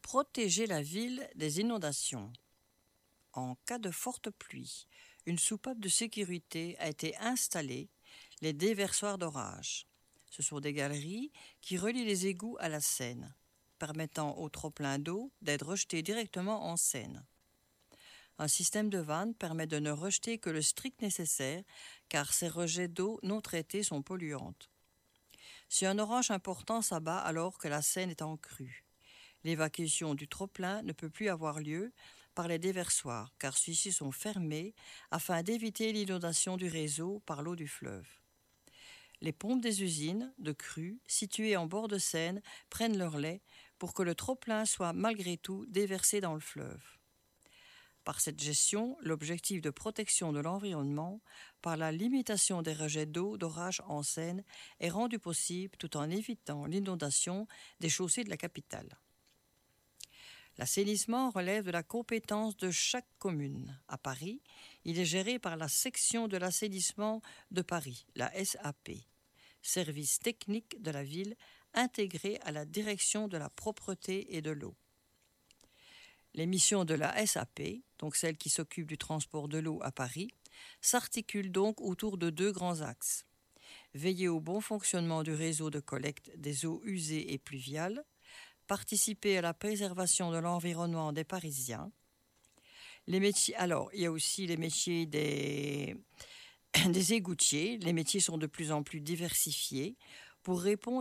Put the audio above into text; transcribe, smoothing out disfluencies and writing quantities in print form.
Protéger la ville des inondations. En cas de forte pluie, une soupape de sécurité a été installée, les déversoirs d'orage. Ce sont des galeries qui relient les égouts à la Seine, permettant au trop-plein d'eau d'être rejeté directement en Seine. Un système de vannes permet de ne rejeter que le strict nécessaire, car ces rejets d'eau non traités sont polluantes. Si un orage important s'abat alors que la Seine est en crue, l'évacuation du trop-plein ne peut plus avoir lieu par les déversoirs, car ceux-ci sont fermés afin d'éviter l'inondation du réseau par l'eau du fleuve. Les pompes des usines de crue situées en bord de Seine prennent leur lait pour que le trop-plein soit malgré tout déversé dans le fleuve. Par cette gestion, l'objectif de protection de l'environnement par la limitation des rejets d'eau d'orage en Seine est rendu possible tout en évitant l'inondation des chaussées de la capitale. L'assainissement relève de la compétence de chaque commune. À Paris, il est géré par la section de l'assainissement de Paris, la SAP, service technique de la ville intégré à la direction de la propreté et de l'eau. Les missions de la SAP, donc celle qui s'occupe du transport de l'eau à Paris, s'articulent donc autour de deux grands axes. Veiller au bon fonctionnement du réseau de collecte des eaux usées et pluviales, participer à la préservation de l'environnement des Parisiens. Il y a aussi les métiers des égoutiers. Les métiers sont de plus en plus diversifiés pour répondre